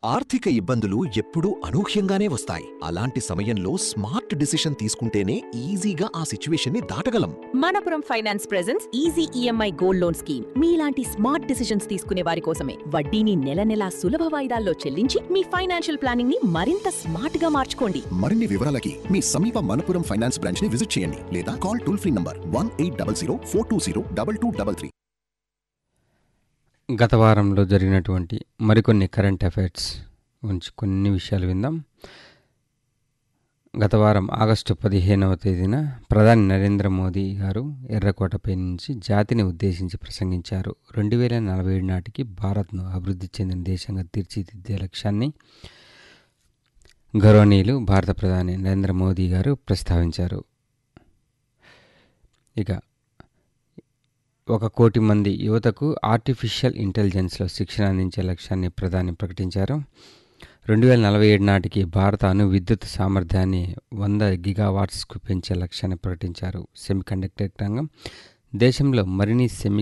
ఆర్థిక ఇబ్బందులు ఎప్పుడూ అనూహ్యంగానే వస్తాయి. అలాంటి సమయంలో స్మార్ట్ డిసిషన్ తీసుకుంటేనే ఈజీగా ఆ సిచ్యువేషన్ని దాటగలం. Manappuram finance presence easy EMI gold loan scheme మీలాంటి స్మార్ట్ డిసిషన్స్ తీసుకునే వారి కోసమే. వడ్డీని నెల నెలా సులభ వాయిదాల్లో చెల్లించి మీ ఫైనాన్షియల్ ప్లానింగ్ ని మరింత స్మార్ట్ గా మార్చుకోండి. మరిన్ని వివరాలకి మీ సమీప మనపురం ఫైనాన్స్ బ్రాంచ్ ని విజిట్ చేయండి లేదా కాల్ టోల్ ఫ్రీ నంబర్ 1800 420 2233. గత వారంలో జరిగినటువంటి మరికొన్ని కరెంట్ అఫైర్స్ గురించి కొన్ని విషయాలు విందాం. గత వారం ఆగస్టు 15వ తేదీన ప్రధాని నరేంద్ర మోదీ గారు ఎర్రకోటపై నుంచి జాతిని ఉద్దేశించి ప్రసంగించారు. 2047 నాటికి భారత్ను అభివృద్ధి చెందిన దేశంగా తీర్చిదిద్దే లక్ష్యాన్ని గౌరవనీయులు భారత ప్రధాని నరేంద్ర మోదీ గారు ప్రస్తావించారు. ఇక 1 కోటి మంది యువతకు ఆర్టిఫిషియల్ ఇంటెలిజెన్స్లో శిక్షణ అందించే లక్ష్యాన్ని ప్రధాని ప్రకటించారు. 2047 నాటికి భారత అణు విద్యుత్ సామర్థ్యాన్ని 100 గిగావాట్స్కు పెంచే లక్ష్యాన్ని ప్రకటించారు. సెమీకండక్టర్ రంగం దేశంలో మరిన్ని